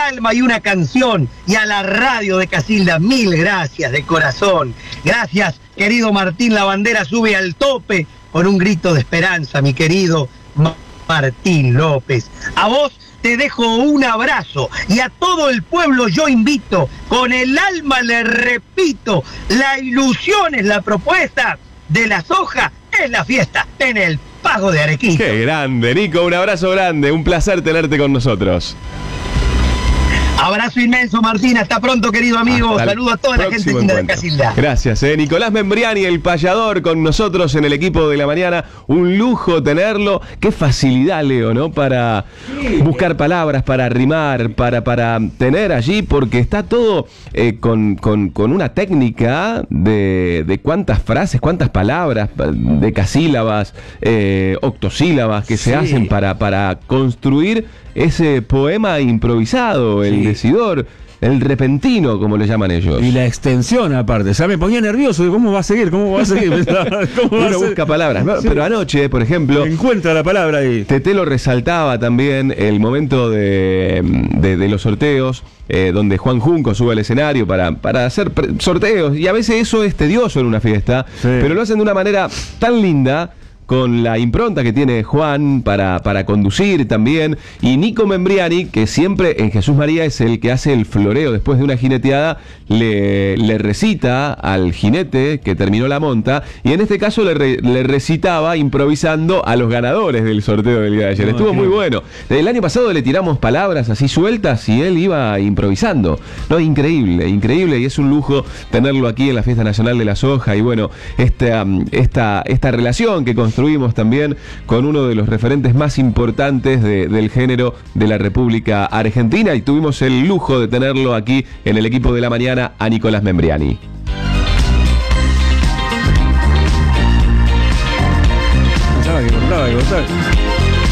alma y una canción. Y a la radio de Casilda, 1000 gracias de corazón. Gracias, querido Martín, la bandera sube al tope con un grito de esperanza, mi querido Martín López. A vos te dejo un abrazo y a todo el pueblo yo invito, con el alma le repito, la ilusión es la propuesta, de la soja es la fiesta en el Pago de Arequito. Qué grande, Nico, un abrazo grande, un placer tenerte con nosotros. Abrazo inmenso, Martín. Hasta pronto, querido amigo. Saludo a toda la gente linda de Casilda. Gracias, Nicolás Membriani, el payador, con nosotros en el equipo de la mañana. Un lujo tenerlo. Qué facilidad, Leo, ¿no? Para buscar palabras, para rimar, para tener allí, porque está todo con una técnica de cuántas frases, cuántas palabras, decasílabas, octosílabas que se hacen para construir ese poema improvisado, el decidor, el repentino, como le llaman ellos. Y la extensión, aparte. O sea, me ponía nervioso. ¿Cómo va a seguir? ¿Cómo va a seguir? Uno busca palabras. ¿No? Sí. Pero anoche, por ejemplo, encuentra la palabra ahí. Tete lo resaltaba también el momento de los sorteos, donde Juan Junco sube al escenario para hacer sorteos. Y a veces eso es tedioso en una fiesta, pero lo hacen de una manera tan linda, con la impronta que tiene Juan para conducir también, y Nico Membriani, que siempre en Jesús María es el que hace el floreo después de una jineteada, le recita al jinete que terminó la monta, y en este caso le recitaba improvisando a los ganadores del sorteo del día de ayer. Estuvo muy bueno. El año pasado le tiramos palabras así sueltas y él iba improvisando. No, increíble, increíble, y es un lujo tenerlo aquí en la Fiesta Nacional de la Soja. Y bueno, esta relación que construimos también con uno de los referentes más importantes del género de la República Argentina, y tuvimos el lujo de tenerlo aquí en el equipo de la mañana, a Nicolás Membriani. Pensaba que cortaba.